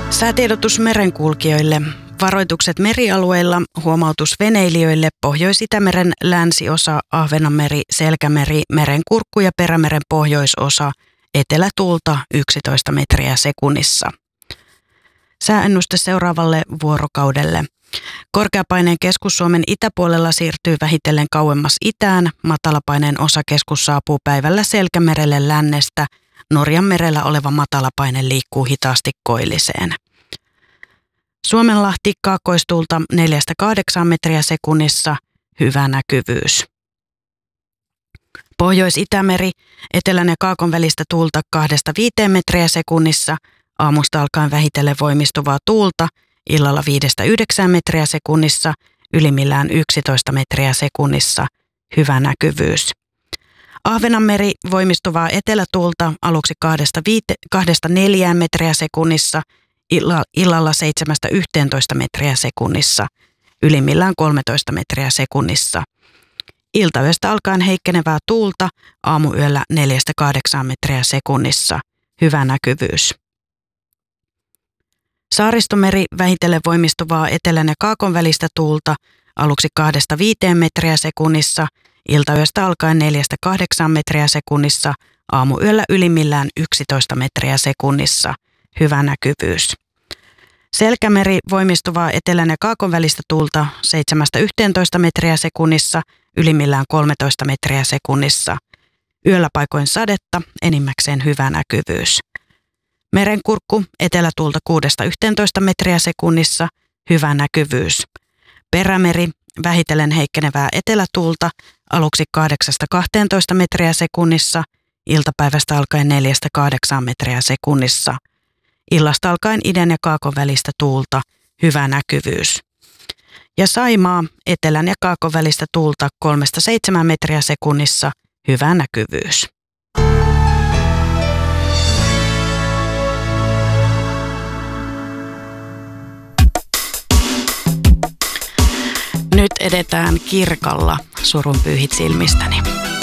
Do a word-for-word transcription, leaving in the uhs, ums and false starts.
Säätiedotus merenkulkijoille. Varoitukset merialueilla, huomautus veneilijöille, Pohjois-Itämeren länsiosa, Ahvenanmeri, Selkämeri, Merenkurkku ja Perämeren pohjoisosa, etelätuulta yksitoista metriä sekunnissa. Sääennuste seuraavalle vuorokaudelle. Korkeapaineen keskus Suomen itäpuolella siirtyy vähitellen kauemmas itään. Matalapaineen osakeskus saapuu päivällä Selkämerelle lännestä. Norjan merellä oleva matalapaine liikkuu hitaasti koilliseen. Suomenlahti kaakkoistuulta neljästä kahdeksaan metriä sekunnissa, hyvä näkyvyys. Pohjois-Itämeri, etelän ja kaakon välistä tuulta kahdesta viiteen metriä sekunnissa, aamusta alkaen vähitellen voimistuvaa tuulta, illalla viidestä yhdeksään metriä sekunnissa, ylimmillään yksitoista metriä sekunnissa, hyvä näkyvyys. Ahvenanmeri, voimistuvaa etelätuulta, aluksi kahdesta neljään metriä sekunnissa, illalla seitsemästä yhteentoista metriä sekunnissa, ylimmillään kolmetoista metriä sekunnissa. Iltayöstä alkaen heikkenevää tuulta, aamuyöllä neljästä kahdeksaan metriä sekunnissa, hyvä näkyvyys. Saaristomeri, vähitellen voimistuvaa etelän ja kaakon välistä tuulta, aluksi kahdesta viiteen metriä sekunnissa, iltayöstä alkaen neljästä kahdeksaan metriä sekunnissa, aamuyöllä ylimmillään yksitoista metriä sekunnissa, hyvä näkyvyys. Selkämeri, voimistuvaa etelän ja kaakon välistä tuulta seitsemästä yhteentoista metriä sekunnissa, ylimmillään kolmetoista metriä sekunnissa. Yöllä paikoin sadetta, enimmäkseen hyvä näkyvyys. Merenkurkku, etelätuulta kuudesta yhteentoista metriä sekunnissa, hyvä näkyvyys. Perämeri, vähitellen heikkenevää etelätuulta, aluksi kahdeksasta kahteentoista metriä sekunnissa, iltapäivästä alkaen neljästä kahdeksaan metriä sekunnissa. Illasta alkaen idän ja kaakon välistä tuulta, hyvä näkyvyys. Ja Saimaa, etelän ja kaakon välistä tuulta kolmesta seitsemään metriä sekunnissa, hyvä näkyvyys. Nyt edetään kirkalla, surun pyyhit silmistäni.